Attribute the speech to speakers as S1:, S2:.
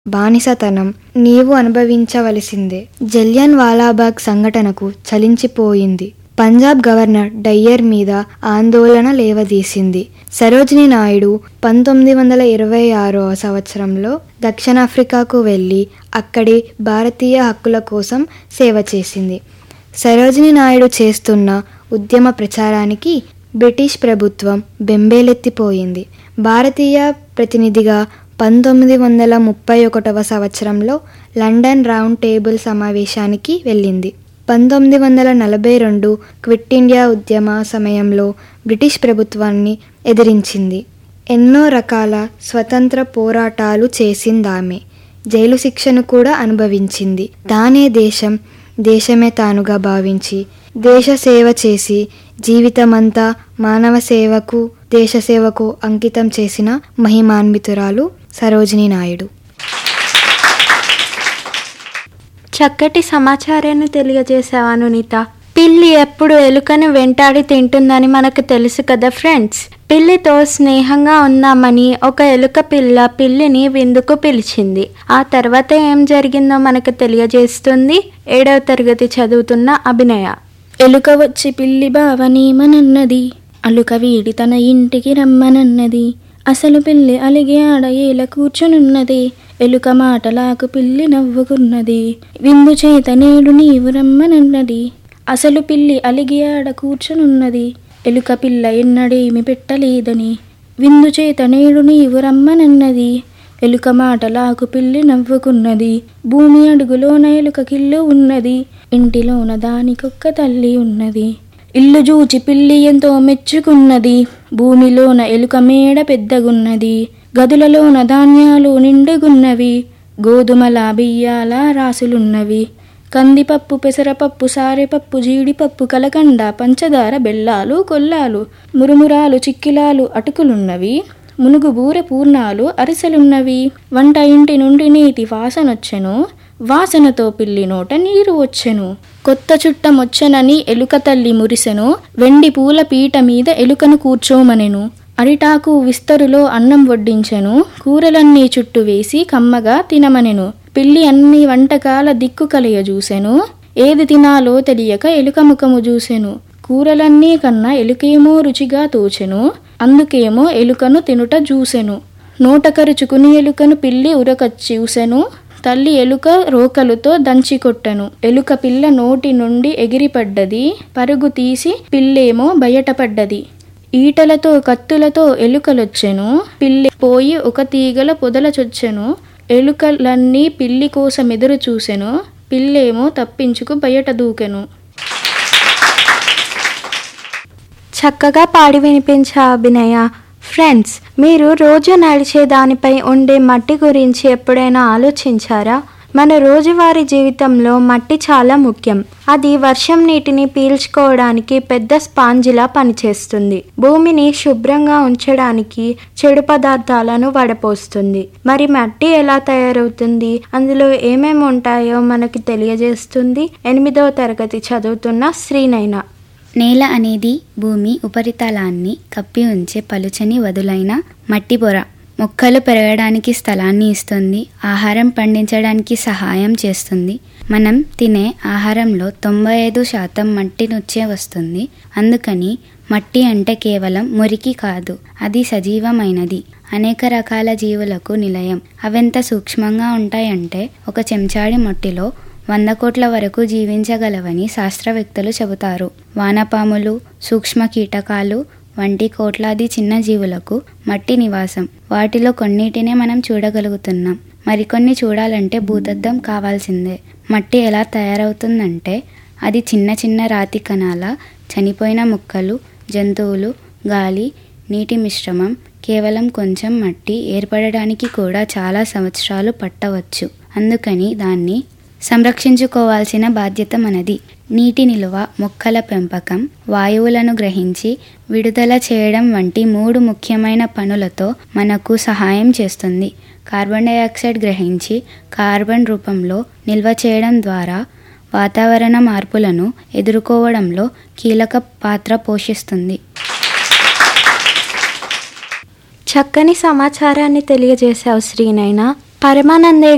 S1: బానిసతనం నీవు అనుభవించవలసిందే. జలియన్ వాలాబాగ్ సంఘటనకు చలించిపోయింది. Punjab governor Dyer మీద ఆందోళన లేవదీసింది. సరోజినీ నాయుడు 1926వ సంవత్సరంలో దక్షిణాఫ్రికాకు వెళ్ళి అక్కడి భారతీయ హక్కుల కోసం సేవ చేసింది. సరోజినీ నాయుడు చేస్తున్న ఉద్యమ ప్రచారానికి బ్రిటిష్ ప్రభుత్వం బెంబేలెత్తిపోయింది. భారతీయ ప్రతినిధిగా 1931వ సంవత్సరంలో లండన్ రౌండ్ టేబుల్ సమావేశానికి వెళ్ళింది. 1942 క్విట్ ఇండియా ఉద్యమ సమయంలో బ్రిటిష్ ప్రభుత్వాన్ని ఎదిరించింది. ఎన్నో రకాల స్వతంత్ర పోరాటాలు చేసిందామె. జైలు శిక్షను కూడా అనుభవించింది. తానే దేశం, దేశమే తానుగా భావించి దేశ సేవ చేసి జీవితమంతా మానవ సేవకు, దేశ సేవకు అంకితం చేసిన మహిమాన్వితురాలు సరోజినీ నాయుడు.
S2: చక్కటి సమాచారాన్ని తెలియజేసావాను నీత. పిల్లి ఎప్పుడు ఎలుకను వెంటాడి తింటుందని మనకు తెలుసు కదా ఫ్రెండ్స్. పిల్లితో స్నేహంగా ఉందామని ఒక ఎలుక పిల్ల పిల్లిని విందుకు పిలిచింది. ఆ తర్వాత ఏం జరిగిందో మనకు తెలియజేస్తుంది 7వ తరగతి చదువుతున్న అభినయ.
S3: ఎలుక వచ్చి పిల్లి బావనేమనన్నది, అలుక వీడి తన ఇంటికి రమ్మనన్నది. అసలు పిల్లి అలిగి ఆడ ఏల కూర్చునున్నది, ఎలుక మాటలాకు పిల్లి నవ్వుకున్నది. విందు చేత నేడు నీవు రమ్మనన్నది, అసలు పిల్లి అలిగి ఆడ కూర్చునున్నది, ఎలుక పిల్ల ఎన్నడేమి పెట్టలేదని. విందు చేత నేడు నీవు రమ్మనన్నది, ఎలుక మాటలాకు పిల్లి నవ్వుకున్నది. భూమి అడుగులోన ఎలుకకిల్లు ఉన్నది, ఇంటిలోన దానికొక్క తల్లి ఉన్నది. ఇల్లు చూచి పిల్లి ఎంతో మెచ్చుకున్నది, భూమిలోన ఎలుక మేడ పెద్దగున్నది. గదులలోన ధాన్యాలు నిండుగున్నవి, గోధుమల బియ్యాల రాసులున్నవి. కందిపప్పు, పెసరపప్పు, సారెపప్పు, జీడిపప్పు, కలకండ, పంచదార, బెల్లాలు, కొల్లాలు, మురుమురాలు, చిక్కిలాలు, అటుకులున్నవి. మునుగు బూరె పూర్ణాలు, అరిసెలున్నవి. వంట ఇంటి నుండి నీటి వాసనొచ్చెను, వాసనతో పిల్లి నోట నీరు వచ్చెను. కొత్త చుట్టమొచ్చెనని ఎలుక తల్లి మురిసెను, వెండి పూల పీట మీద ఎలుకను కూర్చోమనెను. అరిటాకు విస్తరులో అన్నం వడ్డించెను, కూరలన్నీ చుట్టూ వేసి కమ్మగా తినమనెను. పిల్లి అన్ని వంటకాల దిక్కు కలయజూసెను, ఏది తినాలో తెలియక ఎలుక ముఖము చూసెను. కూరలన్నీ కన్నా ఎలుకేమో రుచిగా తోచెను, అందుకేమో ఎలుకను తినుట చూసెను. నోట కరుచుకుని ఎలుకను పిల్లి ఉరకచ్చూసెను, తల్లి ఎలుక రోకలుతో దంచి కొట్టెను. ఎలుక పిల్ల నోటి నుండి ఎగిరిపడ్డది, పరుగు తీసి పిల్లేమో బయటపడ్డది. ఈటలతో కత్తులతో ఎలుకలొచ్చెను, పిల్లి పోయి ఒక తీగల పొదల చొచ్చెను. ఎలుకలన్నీ పిల్లి కోసం ఎదురు చూసెను, పిల్లేమో తప్పించుకు బయట దూకెను.
S2: చక్కగా పాడి వినిపించా అభినయ. ఫ్రెండ్స్, మీరు రోజు నడిచే దానిపై ఉండే మట్టి గురించి ఎప్పుడైనా ఆలోచించారా? మన రోజువారీ జీవితంలో మట్టి చాలా ముఖ్యం. అది వర్షం నీటిని పీల్చుకోవడానికి పెద్ద స్పాంజిలా పనిచేస్తుంది. భూమిని శుభ్రంగా ఉంచడానికి చెడు పదార్థాలను వడపోస్తుంది. మరి మట్టి ఎలా తయారవుతుంది, అందులో ఏమేమి ఉంటాయో మనకి తెలియజేస్తుంది 8వ తరగతి చదువుతున్న శ్రీనైన.
S4: నేల అనేది భూమి ఉపరితలాన్ని కప్పి ఉంచే పలుచని వదులైన మట్టి పొర. మొక్కలు పెరగడానికి స్థలాన్ని ఇస్తుంది, ఆహారం పండించడానికి సహాయం చేస్తుంది. మనం తినే ఆహారంలో 95% మట్టి నుంచే వస్తుంది. అందుకని మట్టి అంటే కేవలం మురికి కాదు, అది సజీవమైనది, అనేక రకాల జీవులకు నిలయం. అవెంత సూక్ష్మంగా ఉంటాయంటే ఒక చెంచాడి మట్టిలో 100 కోట్ల వరకు జీవించగలవని శాస్త్రవేత్తలు చెబుతారు. వానపాములు, సూక్ష్మ కీటకాలు వంటి కోట్లాది చిన్న జీవులకు మట్టి నివాసం. వాటిలో కొన్నిటినే మనం చూడగలుగుతున్నాం, మరికొన్ని చూడాలంటే భూతద్దం కావాల్సిందే. మట్టి ఎలా తయారవుతుందంటే అది చిన్న చిన్న రాతి కణాల, చనిపోయిన మొక్కలు, జంతువులు, గాలి, నీటి మిశ్రమం. కేవలం కొంచెం మట్టి ఏర్పడడానికి కూడా చాలా సంవత్సరాలు పట్టవచ్చు. అందుకని దాన్ని సంరక్షించుకోవాల్సిన బాధ్యత మనది. నీటి నిలువ, మొక్కల పెంపకం, వాయువులను గ్రహించి విడుదల చేయడం వంటి 3 ముఖ్యమైన పనులతో మనకు సహాయం చేస్తుంది. కార్బన్ డయాక్సైడ్ గ్రహించి కార్బన్ రూపంలో నిల్వ చేయడం ద్వారా వాతావరణ మార్పులను ఎదుర్కోవడంలో కీలక పాత్ర పోషిస్తుంది.
S2: చక్కని సమాచారాన్ని తెలియజేశావు శ్రీనైన. పరమానందే